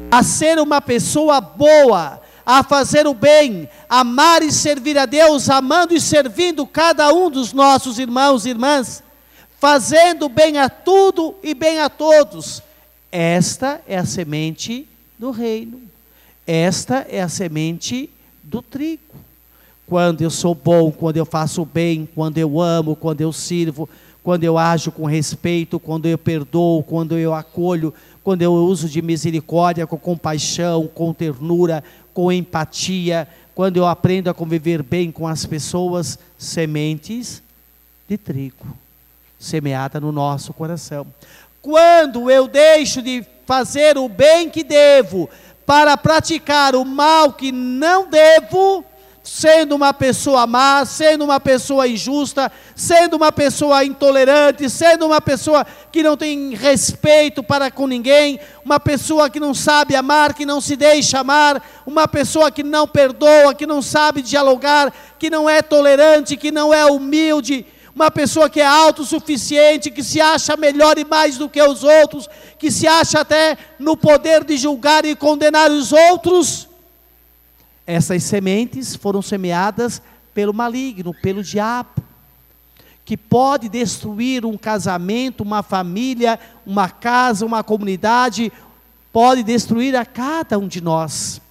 a ser uma pessoa boa, a fazer o bem, amar e servir a Deus, amando e servindo cada um dos nossos irmãos e irmãs, fazendo bem a tudo e bem a todos. Esta é a semente do reino. Esta é a semente do trigo. Quando eu sou bom, quando eu faço o bem, quando eu amo, quando eu sirvo, quando eu ajo com respeito, quando eu perdoo, quando eu acolho, quando eu uso de misericórdia, com compaixão, com ternura, com empatia, quando eu aprendo a conviver bem com as pessoas, sementes de trigo, semeada no nosso coração. Quando eu deixo de fazer o bem que devo, para praticar o mal que não devo, sendo uma pessoa má, sendo uma pessoa injusta, sendo uma pessoa intolerante, sendo uma pessoa que não tem respeito para com ninguém, uma pessoa que não sabe amar, que não se deixa amar, uma pessoa que não perdoa, que não sabe dialogar, que não é tolerante, que não é humilde, uma pessoa que é autossuficiente, que se acha melhor e mais do que os outros, que se acha até no poder de julgar e condenar os outros. Essas sementes foram semeadas pelo maligno, pelo diabo, que pode destruir um casamento, uma família, uma casa, uma comunidade, pode destruir a cada um de nós.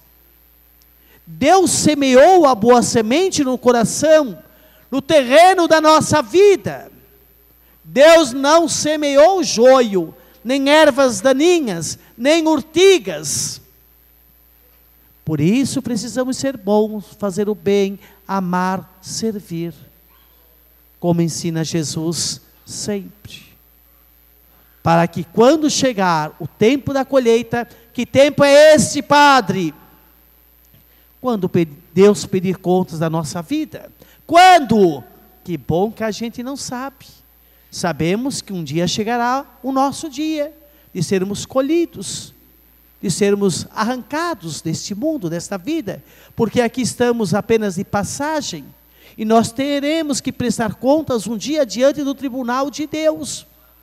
Deus semeou a boa semente no coração, no terreno da nossa vida. Deus não semeou joio, nem ervas daninhas, nem urtigas. Por isso precisamos ser bons, fazer o bem, amar, servir, como ensina Jesus sempre. Para que quando chegar o tempo da colheita, que tempo é este, Padre? Quando Deus pedir contas da nossa vida. Quando? Que bom que a gente não sabe. Sabemos que um dia chegará o nosso dia de sermos colhidos, de sermos arrancados deste mundo, desta vida, porque aqui estamos apenas de passagem, e nós teremos que prestar contas um dia diante do tribunal de Deus.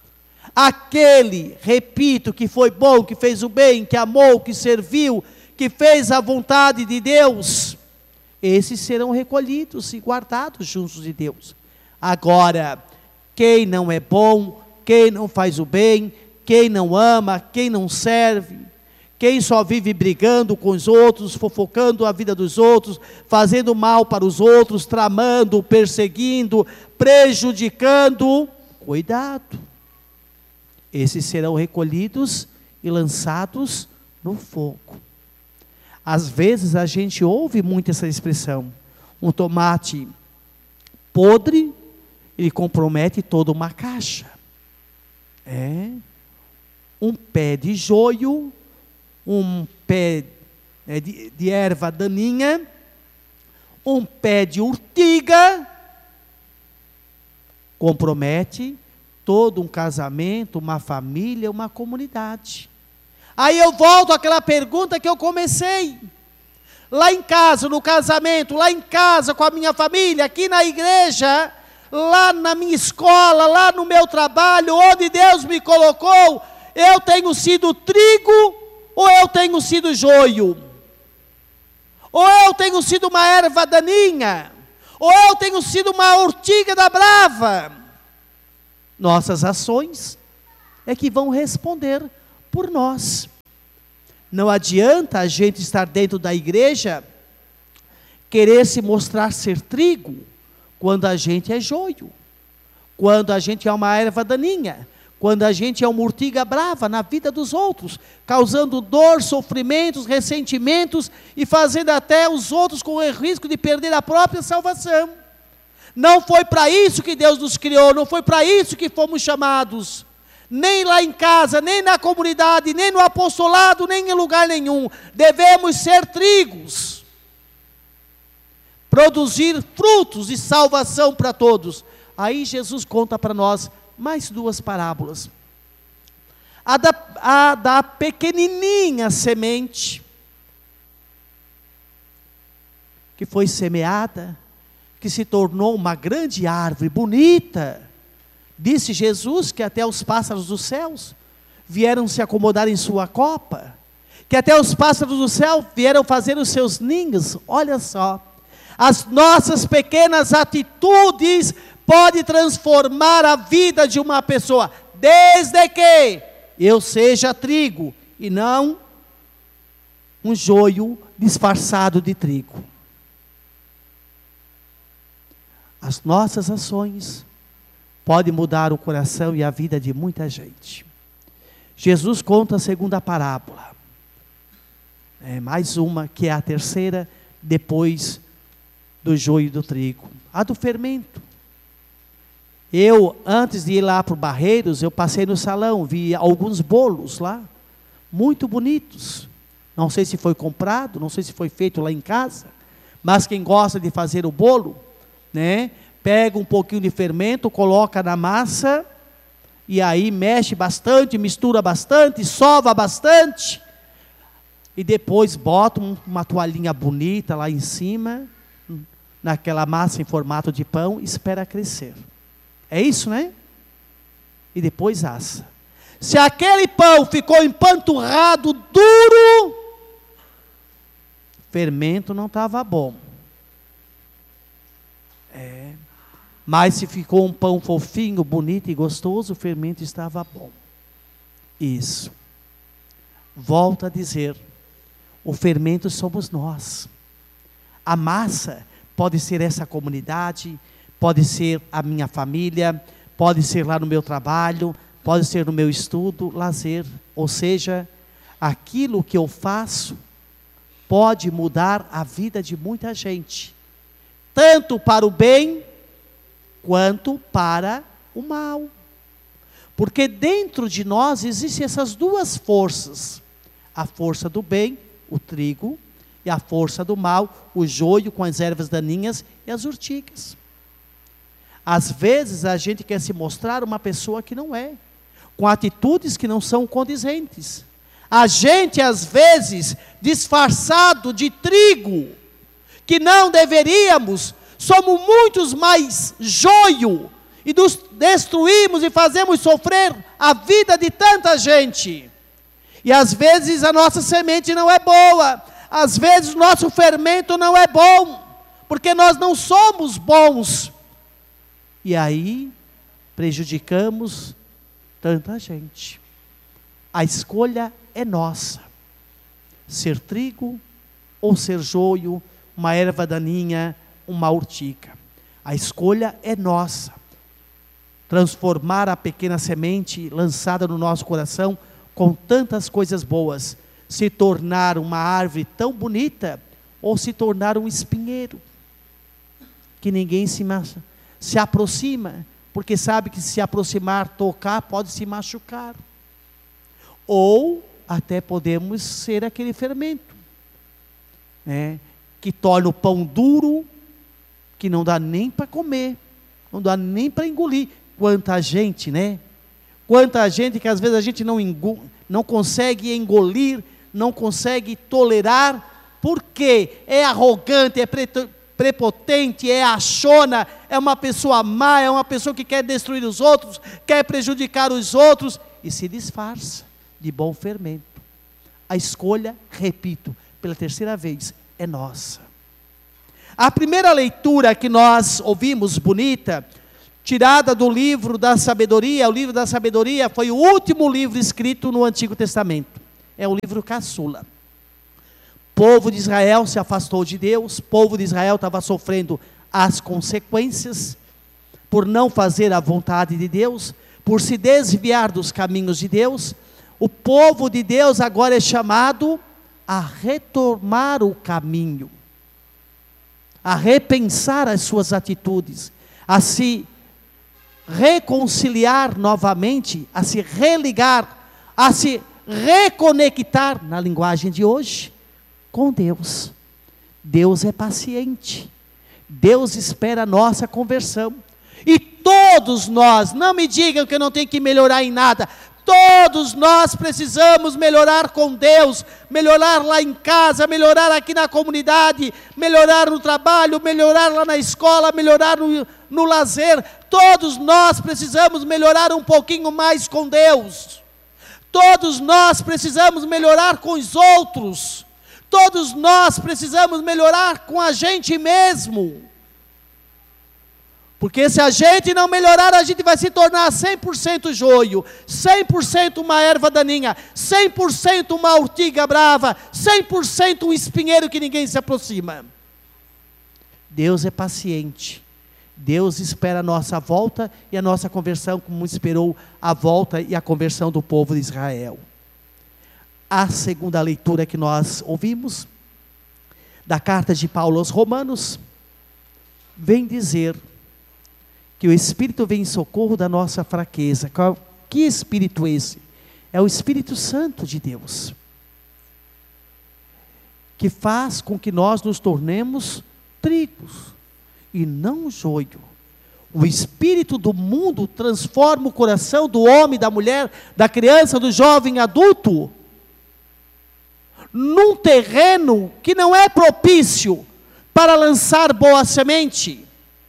Aquele, repito, que foi bom, que fez o bem, que amou, que serviu, que fez a vontade de Deus, esses serão recolhidos e guardados juntos de Deus. Agora, quem não é bom, quem não faz o bem, quem não ama, quem não serve, quem só vive brigando com os outros, fofocando a vida dos outros, fazendo mal para os outros, tramando, perseguindo, prejudicando, cuidado. Esses serão recolhidos e lançados no fogo. Às vezes a gente ouve muito essa expressão. Um tomate podre, ele compromete toda uma caixa. Um pé de joio, um pé de erva daninha, um pé de urtiga, compromete todo um casamento, uma família, uma comunidade. Aí eu volto àquela pergunta que eu comecei. Lá em casa, no casamento, lá em casa com a minha família, aqui na igreja, lá na minha escola, lá no meu trabalho, onde Deus me colocou, eu tenho sido trigo ou eu tenho sido joio? Ou eu tenho sido uma erva daninha? Ou eu tenho sido uma urtiga da brava? Nossas ações é que vão responder por nós. Não adianta a gente estar dentro da igreja, querer se mostrar ser trigo, quando a gente é joio, quando a gente é uma erva daninha, quando a gente é uma urtiga brava na vida dos outros, causando dor, sofrimentos, ressentimentos e fazendo até os outros correr risco de perder a própria salvação. Não foi para isso que Deus nos criou, não foi para isso que fomos chamados. Nem lá em casa, nem na comunidade, nem no apostolado, nem em lugar nenhum. Devemos ser trigos. Produzir frutos de salvação para todos. Aí Jesus conta para nós mais duas parábolas. A da pequenininha semente, que foi semeada, que se tornou uma grande árvore bonita. Disse Jesus que até os pássaros dos céus vieram se acomodar em sua copa. que até os pássaros do céu vieram fazer os seus ninhos. Olha só, as nossas pequenas atitudes podem transformar a vida de uma pessoa, desde que eu seja trigo e não um joio disfarçado de trigo. As nossas ações podem mudar o coração e a vida de muita gente. Jesus conta a segunda parábola. Mais uma, que é a terceira, depois do joio e do trigo. A do fermento. Eu, antes de ir lá para o Barreiros, eu passei no salão, vi alguns bolos lá, muito bonitos. Não sei se foi comprado, não sei se foi feito lá em casa, mas quem gosta de fazer o bolo, né, pega um pouquinho de fermento, coloca na massa, e aí mexe bastante, mistura bastante, sova bastante, e depois bota uma toalhinha bonita lá em cima, naquela massa em formato de pão, e espera crescer. É isso, né? E depois assa. Se aquele pão ficou empanturrado, duro, fermento não estava bom. Mas se ficou um pão fofinho, bonito e gostoso, o fermento estava bom. Isso. Volto a dizer, o fermento somos nós. A massa pode ser essa comunidade, pode ser a minha família, pode ser lá no meu trabalho, pode ser no meu estudo, lazer. Ou seja, aquilo que eu faço pode mudar a vida de muita gente, tanto para o bem, quanto para o mal. Porque dentro de nós existem essas duas forças, a força do bem, o trigo, e a força do mal, o joio com as ervas daninhas e as urticas. Às vezes a gente quer se mostrar uma pessoa que não é, com atitudes que não são condizentes. A gente às vezes, disfarçado de trigo, que não deveríamos, somos muitos mais joio, e nos destruímos e fazemos sofrer a vida de tanta gente. E às vezes a nossa semente não é boa, às vezes o nosso fermento não é bom, porque nós não somos bons. E aí, prejudicamos tanta gente. A escolha é nossa. Ser trigo ou ser joio, uma erva daninha, uma urtiga. A escolha é nossa. Transformar a pequena semente lançada no nosso coração com tantas coisas boas, se tornar uma árvore tão bonita, ou se tornar um espinheiro, que ninguém se aproxima, porque sabe que se aproximar, tocar, pode se machucar. Ou até podemos ser aquele fermento, né, que torna o pão duro, que não dá nem para comer, não dá nem para engolir. Quanta gente, né? Quanta gente que às vezes a gente não consegue engolir, não consegue tolerar, porque é arrogante, é prepotente, é achona, é uma pessoa má, é uma pessoa que quer destruir os outros, quer prejudicar os outros, e se disfarça de bom fermento. A escolha, repito, pela terceira vez, é nossa. A primeira leitura que nós ouvimos, bonita, tirada do livro da sabedoria, o livro da sabedoria foi o último livro escrito no Antigo Testamento, é o livro caçula. O povo de Israel se afastou de Deus, o povo de Israel estava sofrendo as consequências, por não fazer a vontade de Deus, por se desviar dos caminhos de Deus. O povo de Deus agora é chamado a retomar o caminho, a repensar as suas atitudes, a se reconciliar novamente, a se religar, a se reconectar, na linguagem de hoje, com Deus. Deus é paciente, Deus espera a nossa conversão, e todos nós, não me digam que eu não tenho que melhorar em nada, todos nós precisamos melhorar com Deus, melhorar lá em casa, melhorar aqui na comunidade, melhorar no trabalho, melhorar lá na escola, melhorar no lazer. Todos nós precisamos melhorar um pouquinho mais com Deus. Todos nós precisamos melhorar com os outros. Todos nós precisamos melhorar com a gente mesmo. Porque se a gente não melhorar, a gente vai se tornar 100% joio, 100% uma erva daninha, 100% uma urtiga brava, 100% um espinheiro que ninguém se aproxima. Deus é paciente. Deus espera a nossa volta e a nossa conversão, como esperou a volta e a conversão do povo de Israel. A segunda leitura que nós ouvimos, da carta de Paulo aos Romanos, vem dizer que o Espírito vem em socorro da nossa fraqueza. Que Espírito esse? É o Espírito Santo de Deus, que faz com que nós nos tornemos trigos e não joio. O espírito do mundo transforma o coração do homem, da mulher, da criança, do jovem, adulto, num terreno que não é propício para lançar boa semente.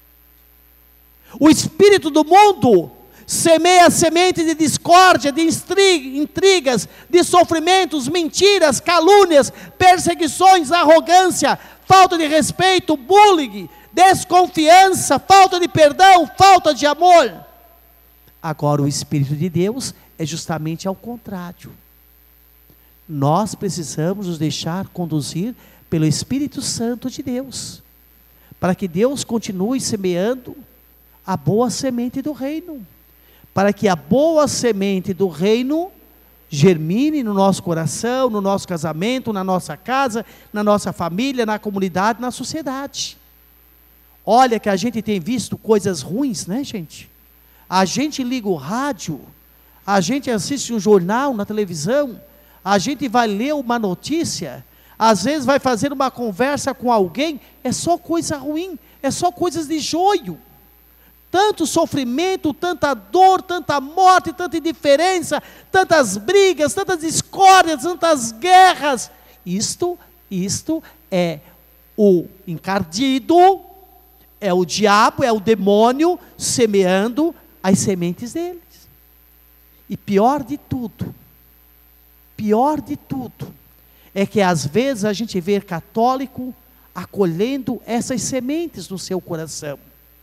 O espírito do mundo semeia semente de discórdia, de intrigas, de sofrimentos, mentiras, calúnias, perseguições, arrogância, falta de respeito, bullying, desconfiança, falta de perdão, falta de amor. Agora o Espírito de Deus é justamente ao contrário. Nós precisamos nos deixar conduzir pelo Espírito Santo de Deus, para que Deus continue semeando a boa semente do reino, para que a boa semente do reino germine no nosso coração, no nosso casamento, na nossa casa, na nossa família, na comunidade, na sociedade. Olha que a gente tem visto coisas ruins, né, gente? A gente liga o rádio, a gente assiste um jornal na televisão, a gente vai ler uma notícia, às vezes vai fazer uma conversa com alguém, é só coisa ruim, é só coisas de joio. Tanto sofrimento, tanta dor, tanta morte, tanta indiferença, tantas brigas, tantas discórdias, tantas guerras. Isto é o encardido, é o diabo, é o demônio semeando as sementes deles. E pior de tudo, é que às vezes a gente vê católico acolhendo essas sementes no seu coração.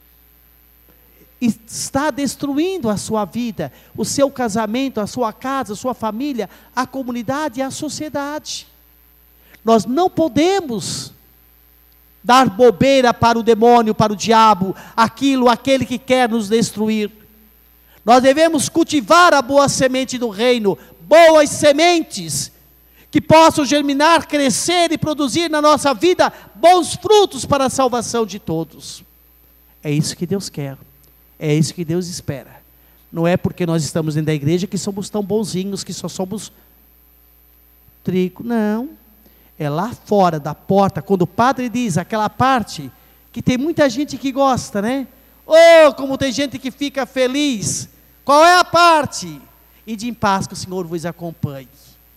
Está destruindo a sua vida, o seu casamento, a sua casa, a sua família, a comunidade e a sociedade. Nós não podemos dar bobeira para o demônio, para o diabo, aquele que quer nos destruir. Nós devemos cultivar a boa semente do reino, boas sementes, que possam germinar, crescer e produzir na nossa vida bons frutos para a salvação de todos. É isso que Deus quer. É isso que Deus espera. Não é porque nós estamos dentro da igreja que somos tão bonzinhos, que só somos trigo. Não. É lá fora da porta, quando o padre diz aquela parte, que tem muita gente que gosta, né? Oh, como tem gente que fica feliz. Qual é a parte? Ide em paz, que o Senhor vos acompanhe.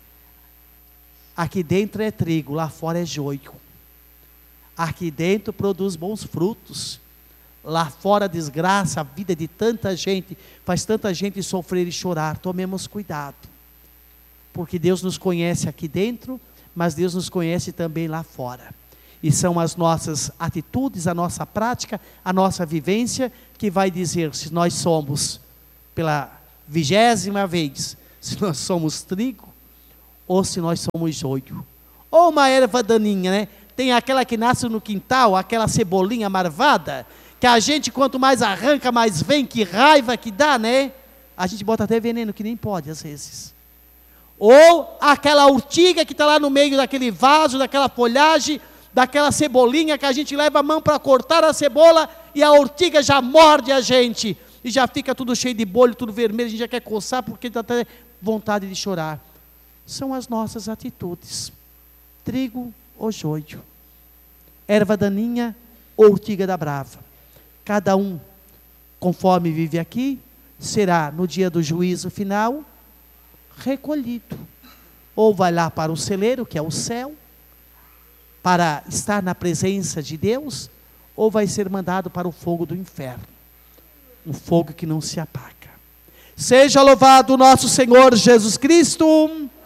Aqui dentro é trigo, lá fora é joio. Aqui dentro produz bons frutos. Lá fora desgraça a vida de tanta gente, faz tanta gente sofrer e chorar. Tomemos cuidado, porque Deus nos conhece aqui dentro, mas Deus nos conhece também lá fora. E são as nossas atitudes, a nossa prática, a nossa vivência, que vai dizer se nós somos, pela 20ª vez, se nós somos trigo, ou se nós somos joio. Ou uma erva daninha, né? Tem aquela que nasce no quintal, aquela cebolinha marvada, que a gente quanto mais arranca, mais vem, que raiva que dá, né? A gente bota até veneno, que nem pode às vezes. Ou aquela urtiga que está lá no meio daquele vaso, daquela folhagem, daquela cebolinha que a gente leva a mão para cortar a cebola e a urtiga já morde a gente. E já fica tudo cheio de bolho, tudo vermelho, a gente já quer coçar porque dá até vontade de chorar. São as nossas atitudes. Trigo ou joio. Erva daninha ou urtiga da brava. Cada um, conforme vive aqui, será no dia do juízo final, recolhido. Ou vai lá para o celeiro, que é o céu, para estar na presença de Deus, ou vai ser mandado para o fogo do inferno. Um fogo que não se apaga. Seja louvado nosso Senhor Jesus Cristo.